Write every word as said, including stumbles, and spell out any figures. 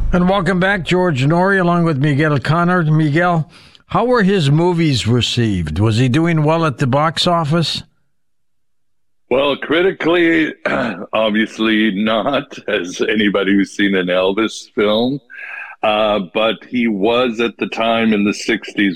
And welcome back, George Noory, along with Miguel Connor. Miguel, how were his movies received? Was he doing well at the box office? Well, critically, obviously not, as anybody who's seen an Elvis film. Uh, but he was, at the time in the sixties,